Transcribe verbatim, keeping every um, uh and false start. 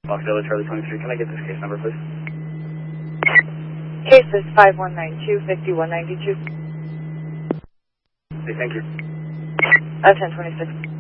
Foxtrot Charlie twenty-three, can I get this case number, please? Case is five one nine two, five one nine two. Okay, thank you. Uh, ten twenty-six.